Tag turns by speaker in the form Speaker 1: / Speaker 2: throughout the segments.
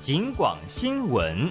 Speaker 1: 警广新闻。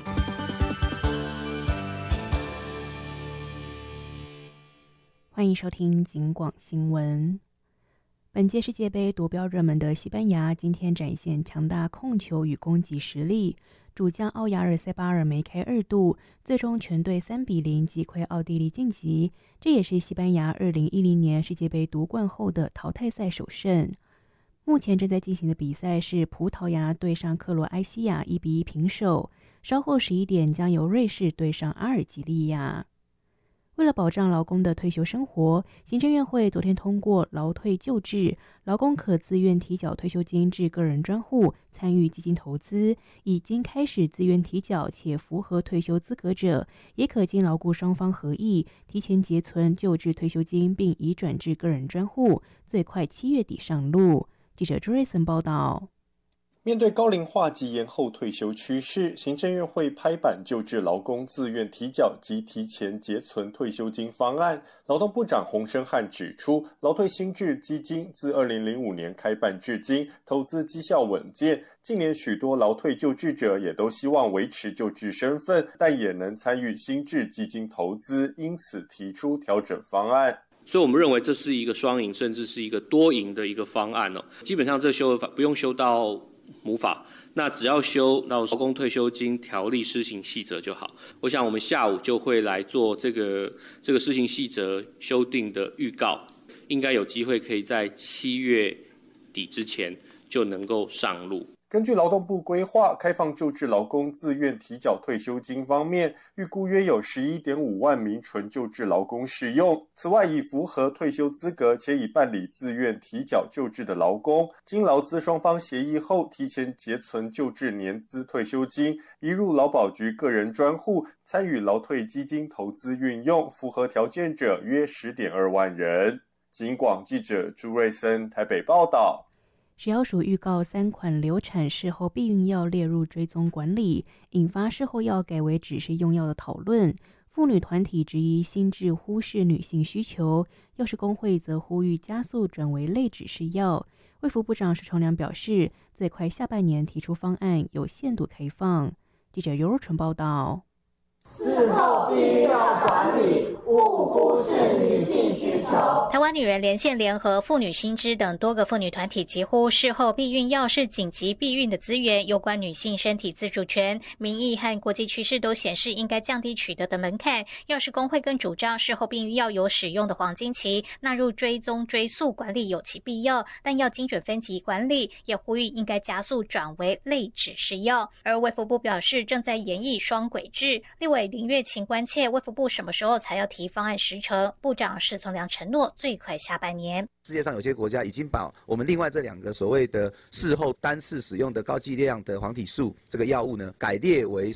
Speaker 2: 欢迎收听警广新闻。本届世界杯夺标热门的西班牙今天展现强大控球与攻击实力，主将奥亚尔塞巴尔梅开2度，最终全队3-0击溃奥地利晋级。这也是西班牙2010年世界杯夺冠后的淘汰赛首胜。目前正在进行的比赛是葡萄牙对上克罗埃西亚1-1平手，稍后11点将由瑞士对上阿尔及利亚。为了保障劳工的退休生活，行政院会昨天通过劳退旧制，劳工可自愿提缴退休金至个人专户，参与基金投资。已经开始自愿提缴且符合退休资格者，也可经劳雇双方合意，提前结存旧制退休金，并移转至个人专户，最快7月底上路。记者朱瑞森报道。
Speaker 3: 面对高龄化及延后退休趋势，行政院会拍板旧制劳工自愿提缴及提前结存退休金方案。劳动部长洪申翰指出，劳退新制基金自2005年开办至今，投资绩效稳健。近年许多劳退旧制者也都希望维持旧制身份，但也能参与新制基金投资，因此提出调整方案。
Speaker 4: 所以我们认为这是一个双赢，甚至是一个多赢的一个方案哦。基本上这修法不用修到母法，那只要修到劳工退休金条例施行细则就好。我想我们下午就会来做这个施行细则修订的预告，应该有机会可以在7月底之前就能够上路。
Speaker 3: 根据劳动部规划，开放旧制劳工自愿提缴退休金方面，预估约有11.5万名纯旧制劳工适用。此外，已符合退休资格且已办理自愿提缴旧制的劳工，经劳资双方协议后，提前结存旧制年资退休金，移入劳保局个人专户，参与劳退基金投资运用，符合条件者约10.2万人。警广记者朱瑞森台北报道。
Speaker 2: 食药署预告3款流产事后避孕药列入追踪管理，引发事后药改为指示用药的讨论。妇女团体质疑新制忽视女性需求，药师工会则呼吁加速转为类指示药。卫福部长施崇良表示，最快下半年提出方案，有限度开放。记者尤若纯报道。
Speaker 5: 事后避孕药管理勿忽视女性需求。
Speaker 6: 台湾女人连线联合妇女新知等多个妇女团体疾呼，事后避孕药是紧急避孕的资源，有关女性身体自主权，民意和国际趋势都显示应该降低取得的门槛。药师工会更主张事后避孕药有使用的黄金期，纳入追踪追溯管理有其必要，但要精准分级管理，也呼吁应该加速转为类指示药。而卫福部表示正在研议双轨制，立委林月琴关切卫福部什么时候才要提方案时程，部长施从良承诺最快下半年。
Speaker 7: 世界上有些国家已经把我们另外这2个所谓的事后单次使用的高剂量的黄体素这个药物呢，改列为